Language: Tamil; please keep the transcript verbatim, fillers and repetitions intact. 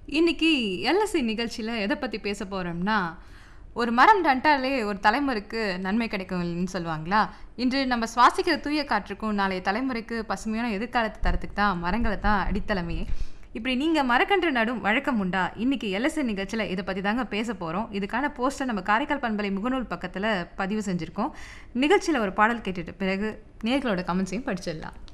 இன்னைக்கு எல்எஸ்சி நிகழ்ச்சியில எத பத்தி பேச போறோம்னா, ஒரு மரம் நட்டாலே ஒரு தலைமுறைக்கு நன்மை கிடைக்கும்னு சொல்லுவாங்களா? இன்று நம்ம சுவாசிக்கிற தூய காற்றுக்கும், நாளைய தலைமுறைக்கு பசுமையான எதிர்காலத்த தரத்துக்கு தான் மரங்கள தான் அடித்தளமே. இப்படி நீங்க மரக்கன்று நடும் வழக்கம் உண்டா? இன்னைக்கு எல்எஸ்சி நிகழ்ச்சியில இத பத்தி தாங்க பேச போறோம். இதுக்கான போஸ்டர் நம்ம காரைக்கால் பண்பலை முகநூல் பக்கத்துல பதிவு செஞ்சிருக்கோம். நிகழ்ச்சியில ஒரு பாடல் கேட்டுட்டு பிறகு நேயர்களோட கமெண்ட்ஸையும் படிச்சிடலாம்.